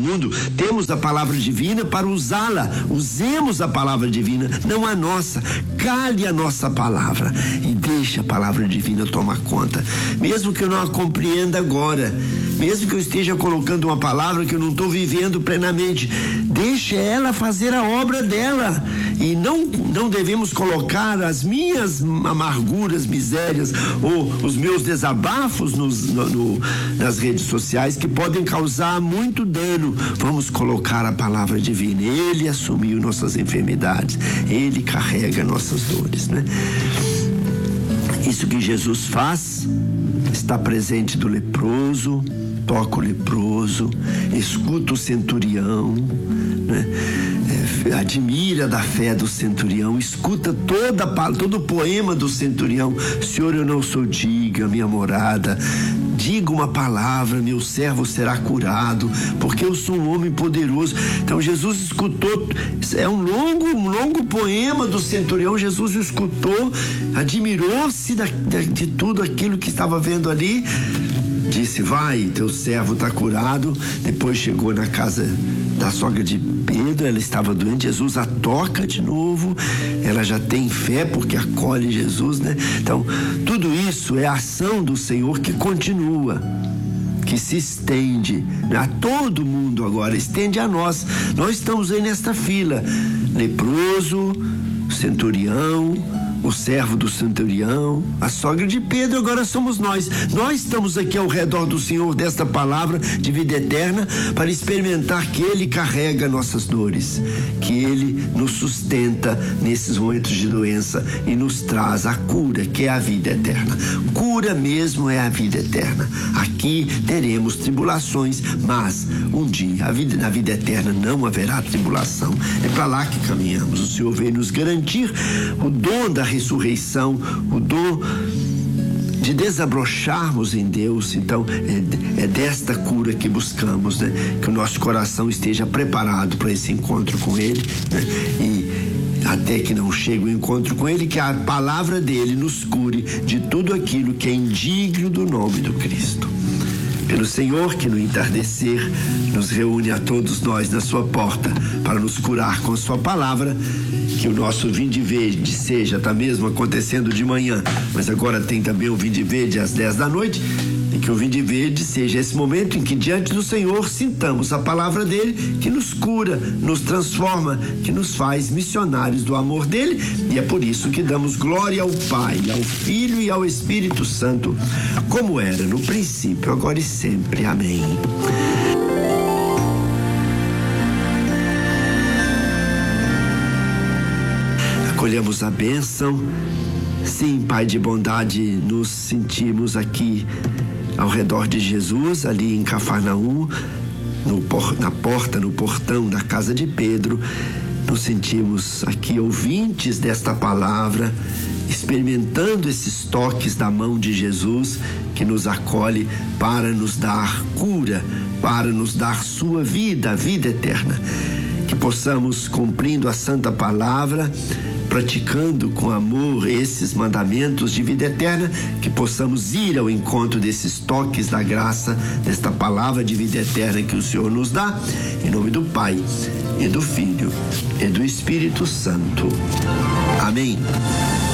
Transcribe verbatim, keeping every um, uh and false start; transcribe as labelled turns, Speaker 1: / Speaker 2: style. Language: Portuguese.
Speaker 1: mundo. Temos a palavra divina para usá-la. Usemos a palavra divina, não a nossa. Cale a nossa palavra e deixe a palavra divina tomar conta. Mesmo que eu não a compreenda agora, mesmo que eu esteja colocando uma palavra que eu não estou vivendo plenamente, deixe ela fazer a obra dela. E não, não devemos colocar as minhas amarguras, misérias ou os meus desabafos nos, no, no, nas redes sociais, que podem causar muito dano. Vamos colocar a palavra divina. Ele assumiu nossas enfermidades, Ele carrega nossas dores, né? Isso que Jesus faz, está presente do leproso, toca o leproso, escuta o centurião, né? É, admira da fé do centurião, escuta toda, todo o poema do centurião. Senhor, eu não sou digno, minha morada, diga uma palavra, meu servo será curado, porque eu sou um homem poderoso. Então Jesus escutou, é um longo, um longo poema do centurião. Jesus escutou, admirou-se da, de tudo aquilo que estava vendo ali, disse: vai, teu servo está curado. Depois chegou na casa da sogra de Pedro, ela estava doente, Jesus a toca de novo, ela já tem fé porque acolhe Jesus, né? Então, tudo isso é a ação do Senhor que continua, que se estende a todo mundo agora, estende a nós. Nós estamos aí nesta fila, leproso, centurião, o servo do centurião, a sogra de Pedro, agora somos nós. Nós estamos aqui ao redor do Senhor, desta palavra de vida eterna, para experimentar que Ele carrega nossas dores, que Ele nos sustenta nesses momentos de doença e nos traz a cura, que é a vida eterna. Cura mesmo é a vida eterna. Aqui teremos tribulações, mas um dia, a vida, na vida eterna não haverá tribulação. É para lá que caminhamos. O Senhor veio nos garantir o dom da ressurreição, o dom de desabrocharmos em Deus. Então é, é desta cura que buscamos, né? Que o nosso coração esteja preparado para esse encontro com Ele, né? E até que não chegue o encontro com Ele, que a palavra dele nos cure de tudo aquilo que é indigno do nome do Cristo. Pelo Senhor, que no entardecer nos reúne a todos nós na sua porta para nos curar com sua palavra, que o nosso vinde verde seja, tá mesmo acontecendo de manhã, mas agora tem também o vinde verde às dez da noite, e que o vinde verde seja esse momento em que diante do Senhor sintamos a palavra dele, que nos cura, nos transforma, que nos faz missionários do amor dele. E é por isso que damos glória ao Pai, ao Filho e ao Espírito Santo, como era no princípio, agora e sempre. Amém. Acolhemos a bênção. Sim, Pai de bondade, nos sentimos aqui ao redor de Jesus, ali em Cafarnaum, no, na porta, no portão da casa de Pedro. Nos sentimos aqui ouvintes desta palavra, experimentando esses toques da mão de Jesus, que nos acolhe para nos dar cura, para nos dar sua vida, a vida eterna. Que possamos, cumprindo a santa palavra, praticando com amor esses mandamentos de vida eterna, que possamos ir ao encontro desses toques da graça, desta palavra de vida eterna que o Senhor nos dá, em nome do Pai, e do Filho, e do Espírito Santo. Amém.